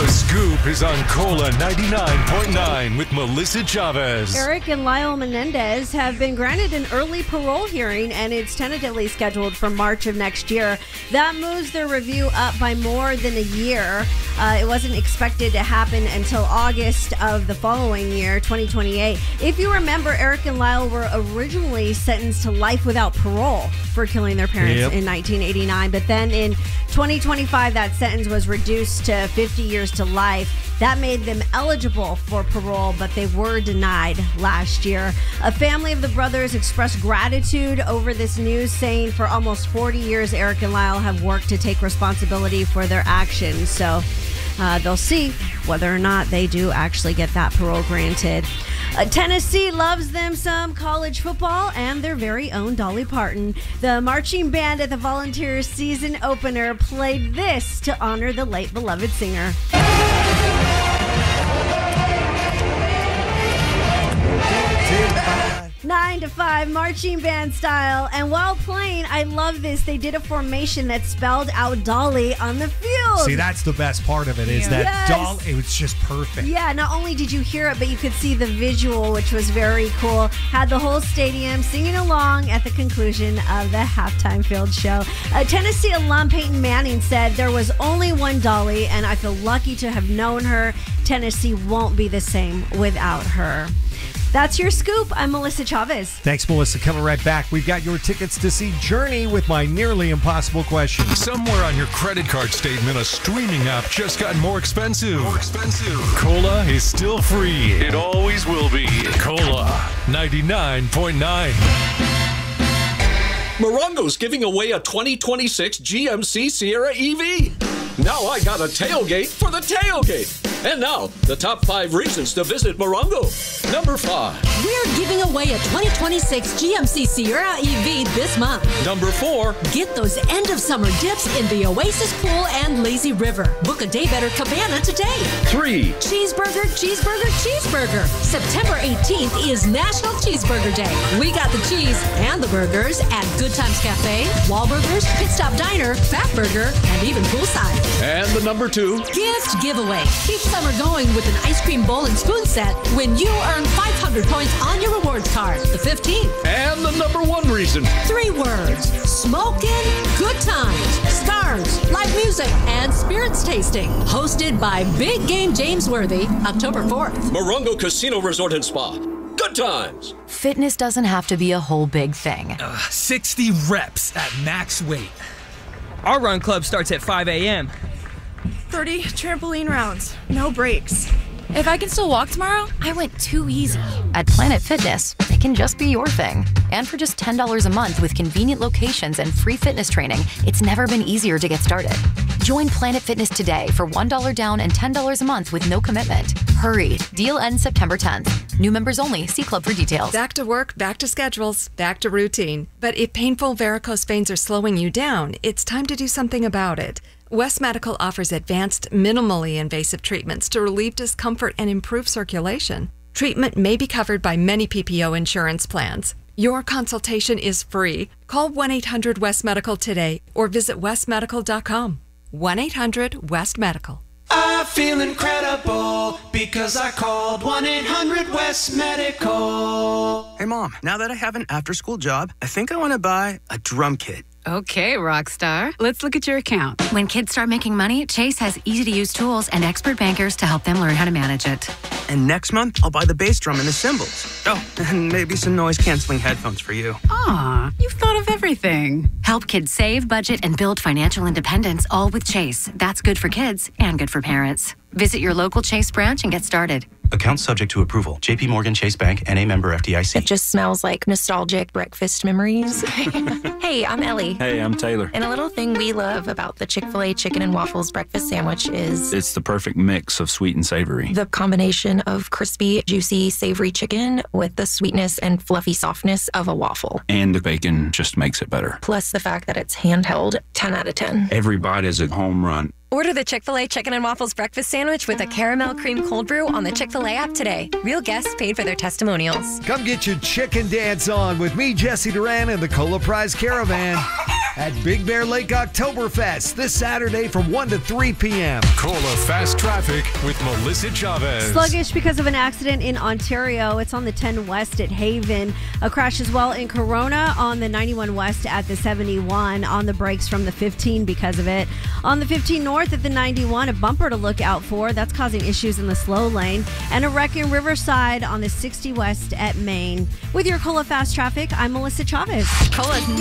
Scoop is on Cola 99.9 with Melissa Chavez. Eric and Lyle Menendez have been granted an early parole hearing, and it's tentatively scheduled for March of next year. That moves their review up by more than a year. It wasn't expected to happen until August of the following year, 2028. If you remember, Eric and Lyle were originally sentenced to life without parole for killing their parents in 1989. But then in 2025, that sentence was reduced to 50 years to life. That made them eligible for parole, but they were denied last year. A family of the brothers expressed gratitude over this news, saying for almost 40 years, Eric and Lyle have worked to take responsibility for their actions. So they'll see whether or not they do actually get that parole granted. Tennessee loves them some college football and their very own Dolly Parton. The marching band at the Volunteers season opener played this to honor the late beloved singer. 9 to 5 marching band style. And while playing, I love this. They did a formation that spelled out Dolly on the field. See, that's the best part of it, is that Dolly, it was just perfect. Yeah, not only did you hear it, but you could see the visual, which was very cool. Had the whole stadium singing along at the conclusion of the halftime field show. Tennessee alum Peyton Manning said there was only one Dolly, and I feel lucky to have known her. Tennessee won't be the same without her. That's your scoop. I'm Melissa Chavez. Thanks, Melissa. Coming right back, we've got your tickets to see Journey with my nearly impossible question. Somewhere on your credit card statement, a streaming app just got more expensive. Cola is still free. It always will be. Cola 99.9. Morongo's giving away a 2026 GMC Sierra EV. Now I got a tailgate for the tailgate. And now, the top 5 reasons to visit Morongo. Number 5. We're giving away a 2026 GMC Sierra EV this month. Number 4. Get those end-of-summer dips in the Oasis Pool and Lazy River. Book a Daybedder Cabana today. 3. Cheeseburger, cheeseburger, cheeseburger. September 18th is National Cheeseburger Day. We got the cheese and the burgers at Good Times Cafe, Wahlburgers, Pit Stop Diner, Fat Burger, and even Poolside. And the number 2. Gift giveaway. Keep summer going with an ice cream bowl and spoon set when you earn 500 points on your rewards card. The 15th. And the number 1 reason. 3 words. Smoking, good times, stars, live music, and spirits tasting. Hosted by Big Game James Worthy, October 4th. Morongo Casino Resort and Spa. Good times. Fitness doesn't have to be a whole big thing. 60 reps at max weight. Our run club starts at 5 a.m. 30 trampoline rounds, no breaks. If I can still walk tomorrow, I went too easy. At Planet Fitness, it can just be your thing. And for just $10 a month with convenient locations and free fitness training, it's never been easier to get started. Join Planet Fitness today for $1 down and $10 a month with no commitment. Hurry. Deal ends September 10th. New members only. See club for details. Back to work, back to schedules, back to routine. But if painful varicose veins are slowing you down, it's time to do something about it. West Medical offers advanced, minimally invasive treatments to relieve discomfort and improve circulation. Treatment may be covered by many PPO insurance plans. Your consultation is free. Call 1-800-WEST-MEDICAL today or visit westmedical.com. 1-800-WEST-MEDICAL. I feel incredible because I called 1-800-WEST-MEDICAL. Hey, Mom, now that I have an after-school job, I think I want to buy a drum kit. Okay, Rockstar. Let's look at your account. When kids start making money, Chase has easy-to-use tools and expert bankers to help them learn how to manage it. And next month, I'll buy the bass drum and the cymbals. Oh, and maybe some noise-canceling headphones for you. Aw, you've thought of everything. Help kids save, budget, and build financial independence, all with Chase. That's good for kids and good for parents. Visit your local Chase branch and get started. Account subject to approval. J.P. Morgan Chase Bank, N.A. member FDIC. It just smells like nostalgic breakfast memories. Hey, I'm Ellie. Hey, I'm Taylor. And a little thing we love about the Chick-fil-A chicken and waffles breakfast sandwich is... it's the perfect mix of sweet and savory. The combination of crispy, juicy, savory chicken with the sweetness and fluffy softness of a waffle. And the bacon just makes it better. Plus the fact that it's handheld, 10 out of 10. Every bite is a home run. Order the Chick-fil-A Chicken and Waffles Breakfast Sandwich with a caramel cream cold brew on the Chick-fil-A app today. Real guests paid for their testimonials. Come get your chicken dance on with me, Jesse Duran, and the Cola Prize Caravan. at Big Bear Lake Oktoberfest this Saturday from 1 to 3 p.m. Cola Fast Traffic with Melissa Chavez. Sluggish because of an accident in Ontario. It's on the 10 West at Haven. A crash as well in Corona on the 91 West at the 71. On the brakes from the 15 because of it. On the 15 North at the 91, a bumper to look out for. That's causing issues in the slow lane. And a wreck in Riverside on the 60 West at Main. With your Cola Fast Traffic, I'm Melissa Chavez. Cola's